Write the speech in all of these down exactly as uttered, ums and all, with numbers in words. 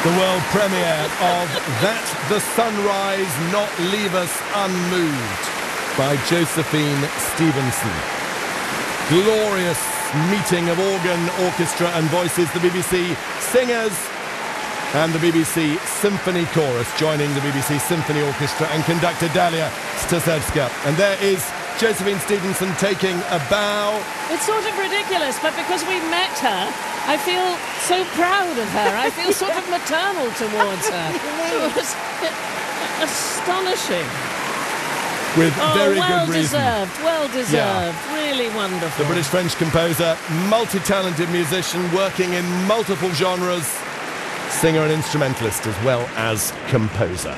The world premiere of That the Sunrise Not Leave Us Unmoved by Josephine Stevenson. Glorious meeting of organ, orchestra and voices. The B B C singers and the B B C Symphony Chorus joining the B B C Symphony Orchestra and conductor Dalia Stasevska. And there is Josephine Stevenson taking a bow. It's sort of ridiculous, but because we met her, I feel so proud of her. I feel sort of maternal towards her. It was astonishing. With oh, very well good reason. deserved, well deserved, Yeah. really wonderful. The British-French composer, multi-talented musician, working in multiple genres, singer and instrumentalist as well as composer.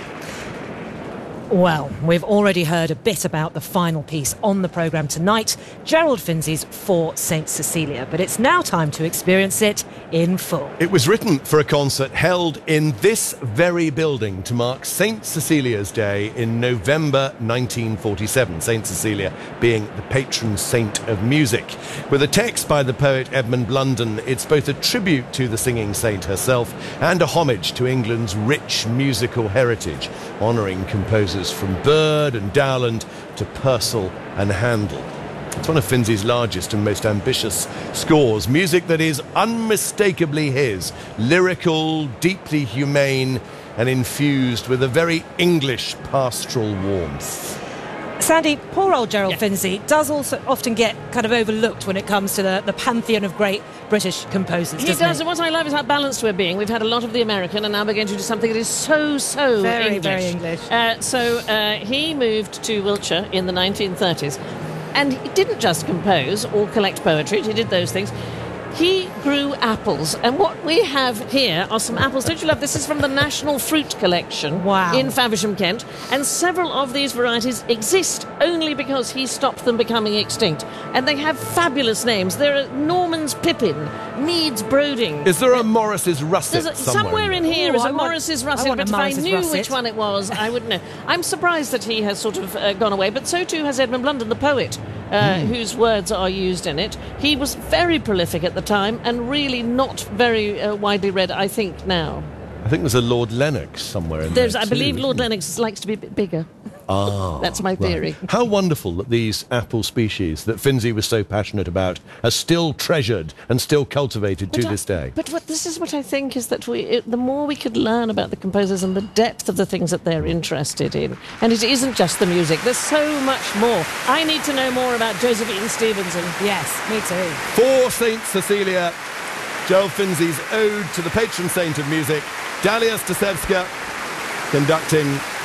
Well, we've already heard a bit about the final piece on the programme tonight, Gerald Finzi's For Saint Cecilia, but it's now time to experience it in full. It was written for a concert held in this very building to mark Saint Cecilia's Day in November nineteen forty-seven, Saint Cecilia being the patron saint of music. With a text by the poet Edmund Blunden, it's both a tribute to the singing saint herself and a homage to England's rich musical heritage, honouring composers from Bird and Dowland to Purcell and Handel. It's one of Finzi's largest and most ambitious scores, music that is unmistakably his, lyrical, deeply humane and infused with a very English pastoral warmth. Sandy, poor old Gerald Yeah. Finzi does also often get kind of overlooked when it comes to the, the pantheon of great British composers, He doesn't does, he? and what I love is how balanced we're being. We've had a lot of the American, and now we're going to do something that is so, so Very, English. very English. Uh, so uh, he moved to Wiltshire in the nineteen thirties, and he didn't just compose or collect poetry, he did those things. He grew apples, and what we have here are some apples. Don't you love this? This is from the National Fruit Collection Wow. in Faversham, Kent, and several of these varieties exist only because he stopped them becoming extinct, and they have fabulous names. There are Norman's Pippin, Mead's Broding. Is there a Morris's Russet There's a, somewhere? somewhere in here Ooh, is I a want- Morris's I Russet, want a but if I Morris's knew Russet. which one it was, I wouldn't know. I'm surprised that he has sort of uh, gone away, but so too has Edmund Blunden, the poet, uh, Hmm. whose words are used in it. He was very prolific at the time and really not very uh, widely read, I think, now. I think there's a Lord Lennox somewhere in There's, there I too, believe isn't Lord there? Lennox likes to be a bit bigger. Ah, That's my theory. right. How wonderful that these apple species that Finzi was so passionate about are still treasured and still cultivated to But I- this day. But what this is what I think is that we, it, the more we could learn about the composers and the depth of the things that they're interested in, and it isn't just the music. There's so much more. I need to know more about Josephine Stevenson. Yes, me too. For Saint Cecilia, Gerald Finzi's ode to the patron saint of music, Dalia Stasevska conducting.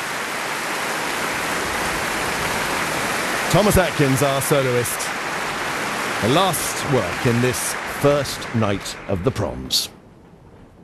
Thomas Atkins, our soloist. The last work in this first night of the proms.